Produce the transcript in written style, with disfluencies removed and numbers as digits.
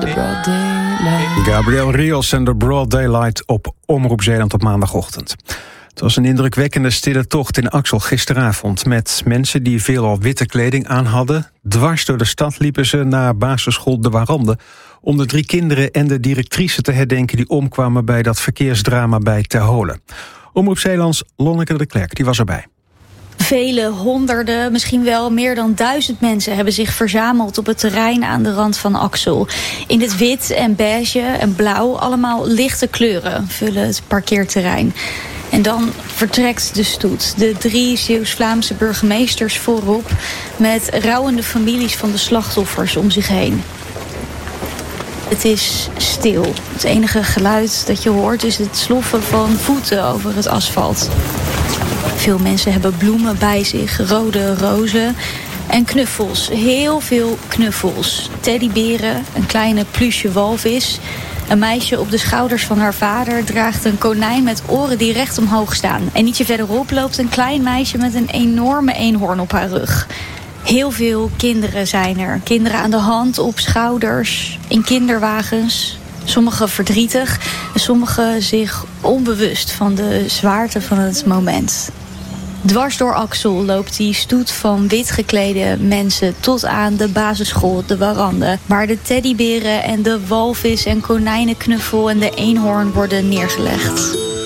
broad daylight. Gabriel Rios en de Broad Daylight op Omroep Zeeland op maandagochtend. Het was een indrukwekkende stille tocht in Axel gisteravond, met mensen die veelal witte kleding aan hadden. Dwars door de stad liepen ze naar basisschool De Warande om de 3 kinderen en de directrice te herdenken die omkwamen bij dat verkeersdrama bij Terholen. Omroep Zeelands Lonneke de Klerk, die was erbij. Vele honderden, misschien wel meer dan 1000 mensen hebben zich verzameld op het terrein aan de rand van Axel. In het wit en beige en blauw, allemaal lichte kleuren vullen het parkeerterrein. En dan vertrekt de stoet. De 3 Zeeuws-Vlaamse burgemeesters voorop met rouwende families van de slachtoffers om zich heen. Het is stil. Het enige geluid dat je hoort is het sloffen van voeten over het asfalt. Veel mensen hebben bloemen bij zich, rode rozen en knuffels. Heel veel knuffels. Teddyberen, een kleine pluche walvis. Een meisje op de schouders van haar vader draagt een konijn met oren die recht omhoog staan. En ietsje verderop loopt een klein meisje met een enorme eenhoorn op haar rug. Heel veel kinderen zijn er. Kinderen aan de hand, op schouders, in kinderwagens. Sommigen verdrietig en sommigen zich onbewust van de zwaarte van het moment. Dwars door Axel loopt die stoet van wit geklede mensen tot aan de basisschool De Warande, waar de teddyberen en de walvis en konijnenknuffel en de eenhoorn worden neergelegd.